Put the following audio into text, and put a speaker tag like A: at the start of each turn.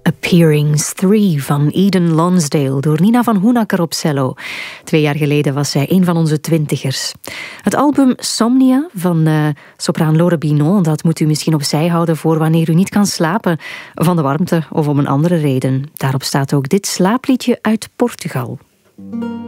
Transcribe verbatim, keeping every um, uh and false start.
A: Appearings drie van Eden Lonsdale door Nina van Hoenacker op cello. Twee jaar geleden was zij een van onze twintigers. Het album Somnia van uh, sopraan Laure Binon, dat moet u misschien opzij houden voor wanneer u niet kan slapen van de warmte of om een andere reden. Daarop staat ook dit slaapliedje uit Portugal.